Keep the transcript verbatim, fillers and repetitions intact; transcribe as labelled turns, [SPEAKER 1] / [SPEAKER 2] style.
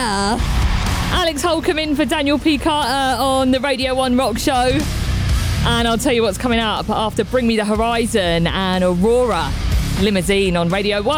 [SPEAKER 1] Yeah.
[SPEAKER 2] Alex Holcomb in for Daniel P. Carter on the Radio one Rock Show. And I'll tell you what's coming up after Bring Me the Horizon and Aurora Limousine on Radio one.